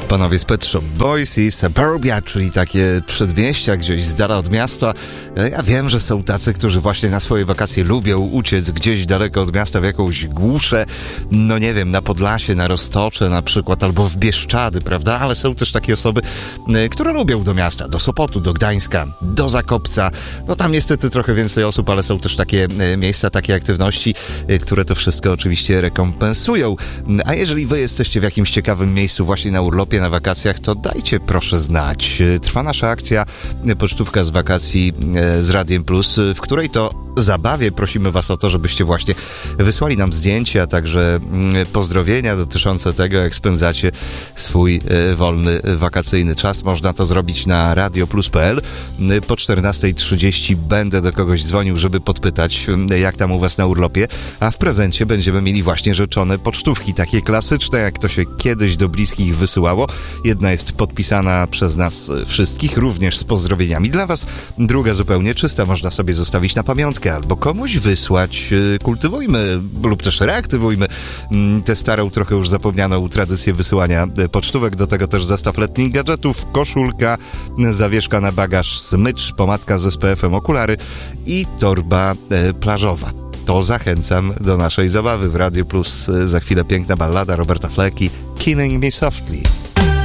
Panowie z Pet Shop Boys i Suburbia, czyli takie przedmieścia gdzieś z dala od miasta. Ja wiem, że są tacy, którzy właśnie na swoje wakacje lubią uciec gdzieś daleko od miasta w jakąś głuszę, no nie wiem, na Podlasie, na Roztocze na przykład, albo w Bieszczady, prawda? Ale są też takie osoby, które lubią do miasta, do Sopotu, do Gdańska, do Zakopca. No tam niestety trochę więcej osób, ale są też takie miejsca, takie aktywności, które to wszystko oczywiście rekompensują. A jeżeli wy jesteście w jakimś ciekawym miejscu właśnie na urlopie, na wakacjach, to dajcie proszę znać. Trwa nasza akcja Pocztówka z wakacji z Radiem Plus, w której to zabawie prosimy was o to, żebyście właśnie wysłali nam zdjęcia, a także pozdrowienia dotyczące tego, jak spędzacie swój wolny wakacyjny czas. Można to zrobić na radioplus.pl. Po 14:30 będę do kogoś dzwonił, żeby podpytać, jak tam u was na urlopie, a w prezencie będziemy mieli właśnie rzeczone pocztówki, takie klasyczne, jak to się kiedyś do bliskich wysyłało. Jedna jest podpisana przez nas wszystkich, również z pozdrowieniami dla was, druga zupełnie czysta, można sobie zostawić na pamiątkę albo komuś wysłać. Kultywujmy lub też reaktywujmy tę starą, trochę już zapomnianą tradycję wysyłania pocztówek. Do tego też zestaw letnich gadżetów, koszulka, zawieszka na bagaż, smycz, pomadka z SPF-em, okulary i torba plażowa. To zachęcam do naszej zabawy w Radio Plus. Za chwilę piękna ballada Roberta Flecki, Killing Me Softly.